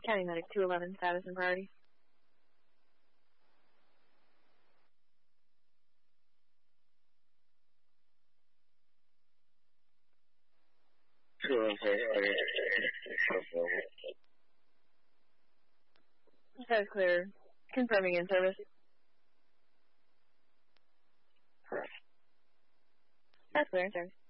County Medic 211, status and priority. That is clear. Confirming in service. That's clear in service.